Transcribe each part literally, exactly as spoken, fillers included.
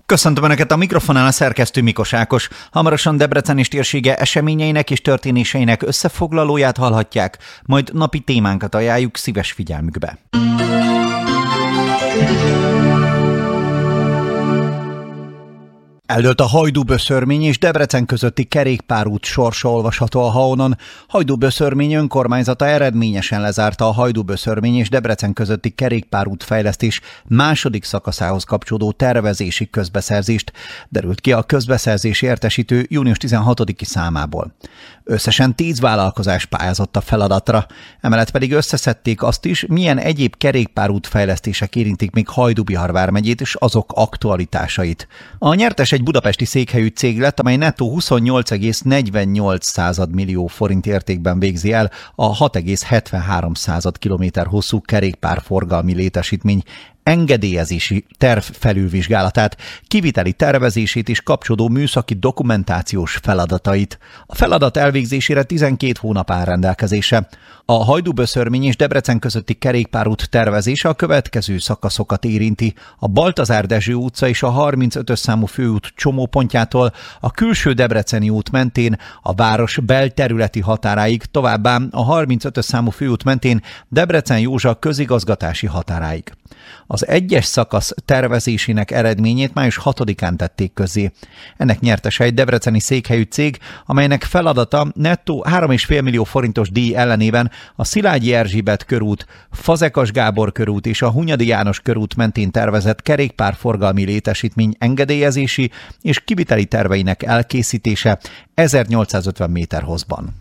Köszöntöm Önöket, a mikrofonán a szerkesztő Mikos Ákos. Hamarosan Debrecen és térsége eseményeinek és történéseinek összefoglalóját hallhatják, majd napi témánkat ajánljuk szíves figyelmükbe. Eldőlt a Hajdú-Böszörmény és Debrecen közötti kerékpárút sorsa olvasható a Haonon. Hajdú-Böszörmény önkormányzata eredményesen lezárta a Hajdú-Böszörmény és Debrecen közötti kerékpárút fejlesztés második szakaszához kapcsolódó tervezési közbeszerzést, derült ki a közbeszerzési értesítő június tizenhatodiki számából. Összesen tíz vállalkozás pályázott a feladatra, emellett pedig összeszedték azt is, milyen egyéb kerékpárút fejlesztések érintik még Hajdú-Bihar vármegyét és azok aktualitásait. A nyertes egy budapesti székhelyű cég lett, amely nettó huszonnyolc egész negyvennyolc millió forint értékben végzi el a hat egész hetvenhárom kilométer hosszú kerékpárforgalmi létesítmény engedélyezési terv felülvizsgálatát, kiviteli tervezését és kapcsolódó műszaki dokumentációs feladatait. A feladat elvégzésére tizenkét hónap áll rendelkezésre. A Hajdú-Böszörmény és Debrecen közötti kerékpárút tervezése a következő szakaszokat érinti: a Baltazár Dezső utca és a harmincötös számú főút csomópontjától a külső Debreceni út mentén a város belterületi határáig, továbbá a harmincötös számú főút mentén Debrecen-Józsa közigazgatási határáig. Az egyes szakasz tervezésének eredményét május hatodikán tették közzé. Ennek nyertese egy debreceni székhelyű cég, amelynek feladata nettó három egész öt millió forintos díj ellenében a Szilágyi Erzsébet körút, Fazekas Gábor körút és a Hunyadi János körút mentén tervezett kerékpárforgalmi létesítmény engedélyezési és kiviteli terveinek elkészítése ezernyolcszázötven méter hosszban.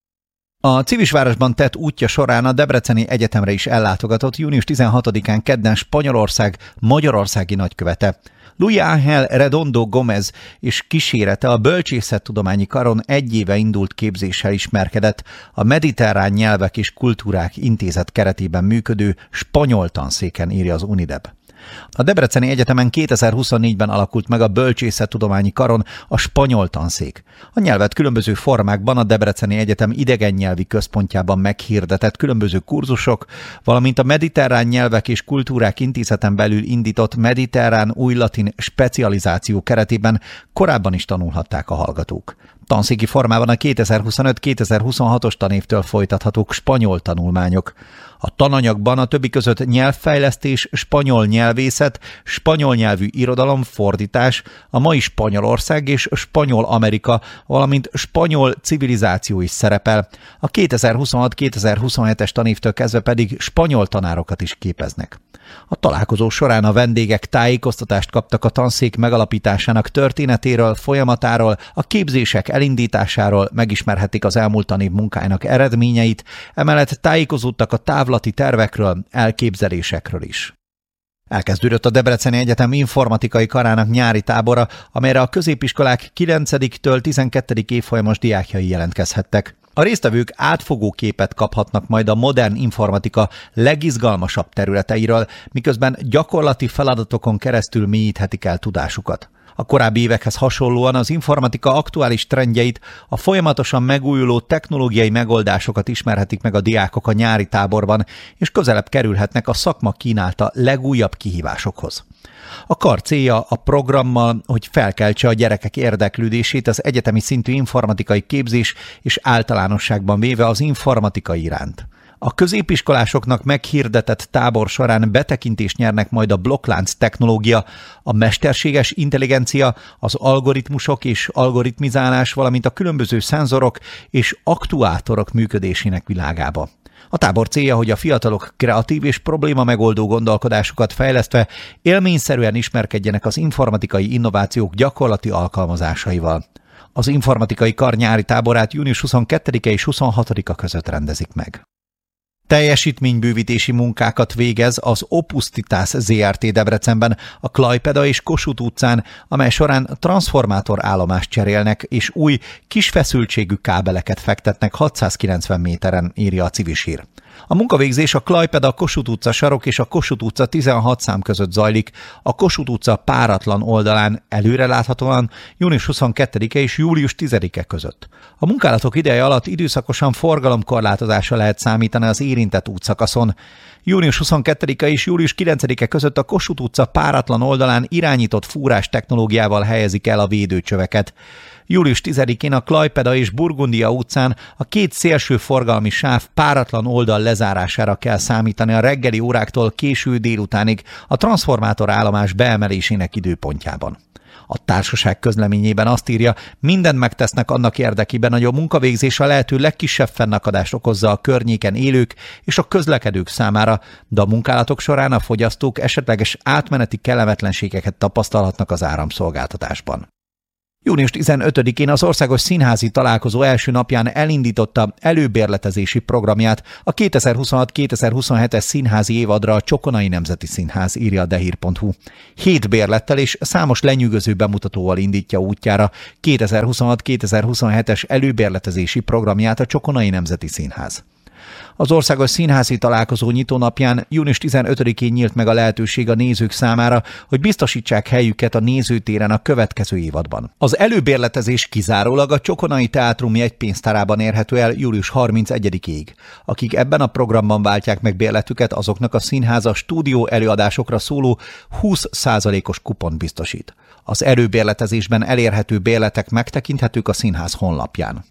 A Civisvárosban tett útja során a Debreceni Egyetemre is ellátogatott június tizenhatodikán kedden Spanyolország magyarországi nagykövete. Luis Ángel Redondo Gómez és kísérete a Bölcsészettudományi Karon egy éve indult képzéssel ismerkedett a Mediterrán Nyelvek és Kultúrák Intézet keretében működő spanyol tanszéken, írja az Unideb. A Debreceni Egyetemen kétezer-huszonnégyben alakult meg a Bölcsészettudományi Karon a spanyol tanszék. A nyelvet különböző formákban a Debreceni Egyetem idegennyelvi központjában meghirdetett különböző kurzusok, valamint a Mediterrán Nyelvek és Kultúrák Intézeten belül indított mediterrán új latin specializáció keretében korábban is tanulhatták a hallgatók. Tanszéki formában a kétezer-huszonöt kétezer-huszonhatos tanévtől folytathatók spanyol tanulmányok. A tananyagban a többi között nyelvfejlesztés, spanyol nyelvészet, spanyol nyelvű irodalom, fordítás, a mai Spanyolország és spanyol Amerika, valamint spanyol civilizáció is szerepel. A kétezer-huszonhat kétezer-huszonhetes tanévtől kezdve pedig spanyol tanárokat is képeznek. A találkozó során a vendégek tájékoztatást kaptak a tanszék megalapításának történetéről, folyamatáról, a képzések elindításáról, megismerhetik az elmúlt tanév munkájának eredményeit, emellett tájékozódtak a távlati tervekről, elképzelésekről is. Elkezdődött a Debreceni Egyetem informatikai karának nyári tábora, amelyre a középiskolák kilencediktől tizenkettedik évfolyamos diákjai jelentkezhettek. A résztvevők átfogó képet kaphatnak majd a modern informatika legizgalmasabb területeiről, miközben gyakorlati feladatokon keresztül mélyíthetik el tudásukat. A korábbi évekhez hasonlóan az informatika aktuális trendjeit, a folyamatosan megújuló technológiai megoldásokat ismerhetik meg a diákok a nyári táborban, és közelebb kerülhetnek a szakma kínálta legújabb kihívásokhoz. A kar célja a programmal, hogy felkeltse a gyerekek érdeklődését az egyetemi szintű informatikai képzés és általánosságban véve az informatika iránt. A középiskolásoknak meghirdetett tábor során betekintést nyernek majd a blokklánc technológia, a mesterséges intelligencia, az algoritmusok és algoritmizálás, valamint a különböző szenzorok és aktuátorok működésének világába. A tábor célja, hogy a fiatalok kreatív és problémamegoldó gondolkodásukat fejlesztve élményszerűen ismerkedjenek az informatikai innovációk gyakorlati alkalmazásaival. Az informatikai kar nyári táborát június huszonkettedike és huszonhatodika között rendezik meg. Teljesítménybővítési munkákat végez az Opusztitas zé er té Debrecenben, a Klajpeda és Kossuth utcán, amely során transformátor állomást cserélnek és új, kis feszültségű kábeleket fektetnek hatszázkilencven méteren, írja a Civis hír. A munkavégzés a Klaipėda Kossuth utca sarok és a Kossuth utca tizenhat szám között zajlik, a Kossuth utca páratlan oldalán előreláthatóan június huszonkettedike és július tizedike között. A munkálatok ideje alatt időszakosan forgalomkorlátozásra lehet számítani az érintett útszakaszon. június huszonkettedike és július kilencedike között a Kossuth utca páratlan oldalán irányított fúrás technológiával helyezik el a védőcsöveket. július tizedikén a Klaipėda és Burgundia utcán a két szélső forgalmi sáv páratlan oldal lezárására kell számítani a reggeli óráktól késő délutánig a transformátor állomás beemelésének időpontjában. A társaság közleményében azt írja, mindent megtesznek annak érdekében, hogy a munkavégzés a lehető legkisebb fennakadást okozza a környéken élők és a közlekedők számára, de a munkálatok során a fogyasztók esetleges átmeneti kellemetlenségeket tapasztalhatnak az áramszolgáltatásban. június tizenötödikén az Országos Színházi Találkozó első napján elindította előbérletezési programját a kétezer-huszonhat kétezer-huszonhetes színházi évadra a Csokonai Nemzeti Színház, írja a dehír pont hu. Hét bérlettel és számos lenyűgöző bemutatóval indítja útjára kétezer-huszonhat kétezer-huszonhetes előbérletezési programját a Csokonai Nemzeti Színház. Az Országos Színházi Találkozó nyitónapján június tizenötödikén nyílt meg a lehetőség a nézők számára, hogy biztosítsák helyüket a nézőtéren a következő évadban. Az előbérletezés kizárólag a Csokonai Teátrum jegypénztárában érhető el július harmincegyedikéig. Akik ebben a programban váltják meg bérletüket, azoknak a színház a stúdió előadásokra szóló húsz százalékos kupont biztosít. Az előbérletezésben elérhető bérletek megtekinthetők a színház honlapján.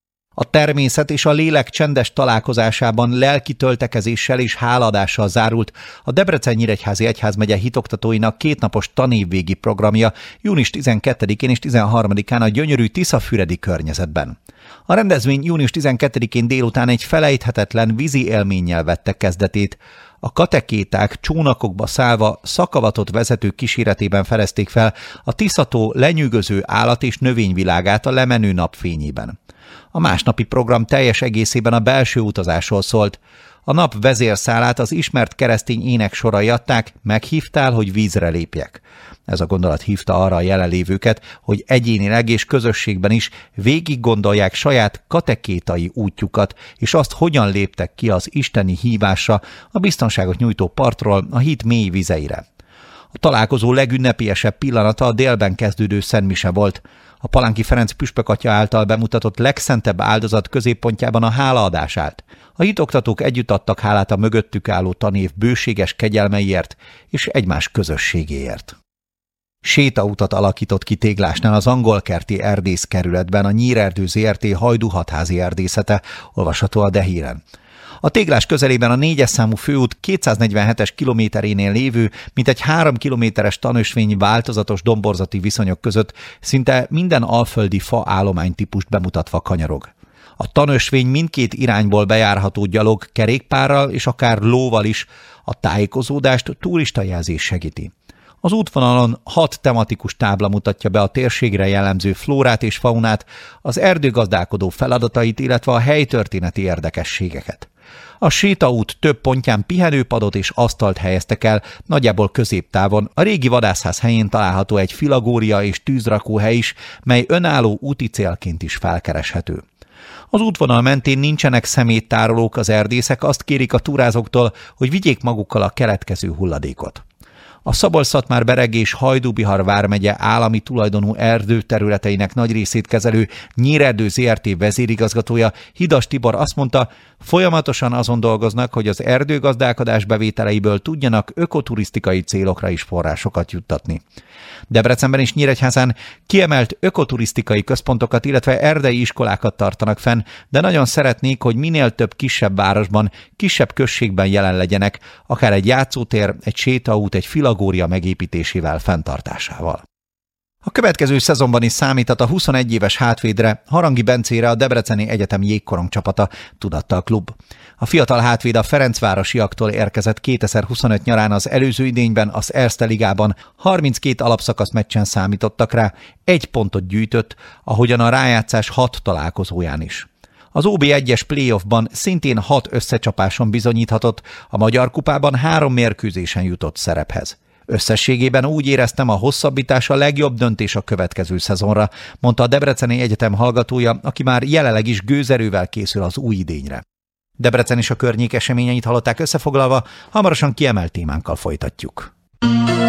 A természet és a lélek csendes találkozásában lelki töltekezéssel és háladással zárult a Debrecen-Nyíregyházi Egyházmegye hitoktatóinak kétnapos tanévvégi programja június tizenkettedikén és tizenharmadikán a gyönyörű Tiszafüredi környezetben. A rendezvény június tizenkettedikén délután egy felejthetetlen vízi élménnyel vette kezdetét. A katekéták csónakokba szállva szakavatott vezetők kíséretében fedezték fel a Tiszató lenyűgöző állat- és növényvilágát a lemenő napfényében. A másnapi program teljes egészében a belső utazásról szólt. A nap vezérszálát az ismert keresztény éneksorai adták, meghívtál, hogy vízre lépjek. Ez a gondolat hívta arra a jelenlévőket, hogy egyénileg és közösségben is végig gondolják saját katekétai útjukat, és azt, hogyan léptek ki az isteni hívásra, a biztonságot nyújtó partról a híd mély vizeire. A találkozó legünnepélyesebb pillanata a délben kezdődő szentmise volt. A Palánki Ferenc püspök atya által bemutatott legszentebb áldozat középpontjában a hálaadás állt. A hitoktatók együtt adtak hálát a mögöttük álló tanév bőséges kegyelmeiért és egymás közösségéért. Sétautat alakított ki Téglásnál az Angolkerti erdészkerületben a Nyírerdő zé er té Hajdú-hatházi erdészete, olvasható a Dehíren. A Téglás közelében a négyes számú főút kétszáznegyvenhetes kilométerénél lévő, mintegy három kilométeres tanösvény változatos domborzati viszonyok között szinte minden alföldi fa állománytípust bemutatva kanyarog. A tanösvény mindkét irányból bejárható gyalog, kerékpárral és akár lóval is, a tájékozódást turistajelzés segíti. Az útvonalon hat tematikus tábla mutatja be a térségre jellemző flórát és faunát, az erdőgazdálkodó feladatait, illetve a helytörténeti érdekességeket. A sétaút több pontján pihenőpadot és asztalt helyeztek el, nagyjából középtávon. A régi vadászház helyén található egy filagória és tűzrakóhely is, mely önálló úti célként is felkereshető. Az útvonal mentén nincsenek szeméttárolók, az erdészek azt kérik a túrázóktól, hogy vigyék magukkal a keletkező hulladékot. A Szabolcs-Szatmár-Bereg és Hajdú-Bihar vármegye állami tulajdonú erdőterületeinek nagy részét kezelő Nyírerdő zé er té vezérigazgatója, Hidas Tibor azt mondta, folyamatosan azon dolgoznak, hogy az erdőgazdálkodás bevételeiből tudjanak ökoturisztikai célokra is forrásokat juttatni. Debrecenben és Nyíregyházán kiemelt ökoturisztikai központokat, illetve erdei iskolákat tartanak fenn, de nagyon szeretnék, hogy minél több kisebb városban, kisebb községben jelen legyenek, akár egy játszótér, egy sétaút, egy filagória megépítésével, fenntartásával. A következő szezonban is számíthat a huszonegy éves hátvédre, Harangi Bencére, a Debreceni Egyetem jégkorong csapata, tudatta a klub. A fiatal hátvéd a Ferencvárosiaktól érkezett kétezer-huszonöt nyarán az előző idényben az Erste Ligában, harminckét alapszakasz meccsen számítottak rá, egy pontot gyűjtött, ahogyan a rájátszás hat találkozóján is. Az o bé egyes playoffban szintén hat összecsapáson bizonyíthatott, a Magyar Kupában három mérkőzésen jutott szerephez. Összességében úgy éreztem, a hosszabbítás a legjobb döntés a következő szezonra, mondta a Debreceni Egyetem hallgatója, aki már jelenleg is gőzerővel készül az új idényre. Debrecen és a környék eseményeit hallották összefoglalva, hamarosan kiemelt témánkkal folytatjuk.